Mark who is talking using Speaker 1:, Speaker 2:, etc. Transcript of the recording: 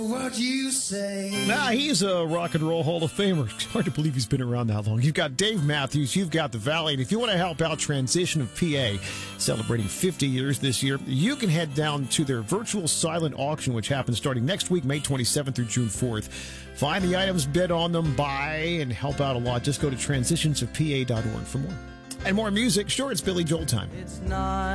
Speaker 1: What you say?
Speaker 2: Nah, he's a rock and roll Hall of Famer. It's hard to believe he's been around that long. You've got Dave Matthews, you've got the Valley, and if you want to help out Transition of PA, celebrating 50 years this year, you can head down to their virtual silent auction, which happens starting next week, May 27th through June 4th. Find the items, bid on them, buy, and help out a lot. Just go to transitionsofpa.org for more. And more music. Sure, it's Billy Joel time.
Speaker 1: It's not